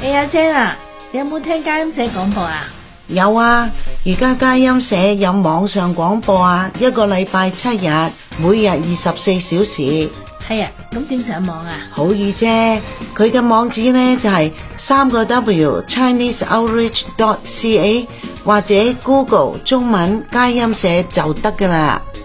阿姐啊，你有冇聽佳音社廣播啊？ 有啊，而家佳音社有網上廣播啊，一個禮拜7日，每日24小時。 係啊，咁點上網啊？ 好易啫，佢嘅網址呢就係3個W ChineseOutreach.ca 或者 Google 中文佳音社就得㗎喇。